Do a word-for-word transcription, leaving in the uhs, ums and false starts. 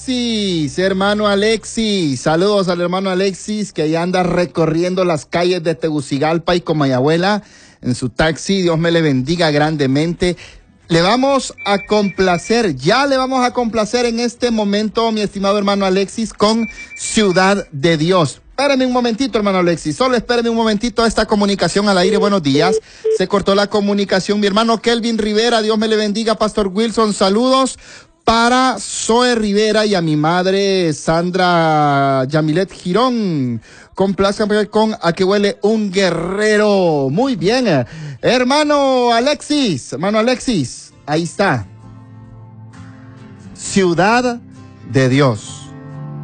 Alexis, hermano Alexis, saludos al hermano Alexis que ya anda recorriendo las calles de Tegucigalpa y Comayagüela en su taxi. Dios me le bendiga grandemente. Le vamos a complacer, ya le vamos a complacer en este momento, mi estimado hermano Alexis, con Ciudad de Dios. Espérame un momentito, hermano Alexis, solo espérame un momentito esta comunicación al aire. Buenos días, se cortó la comunicación. Mi hermano Kelvin Rivera, Dios me le bendiga. Pastor Wilson, saludos para Zoe Rivera y a mi madre Sandra Yamilet Girón. Complázcanme con A que huele un guerrero. Muy bien, hermano Alexis, hermano Alexis, ahí está. Ciudad de Dios.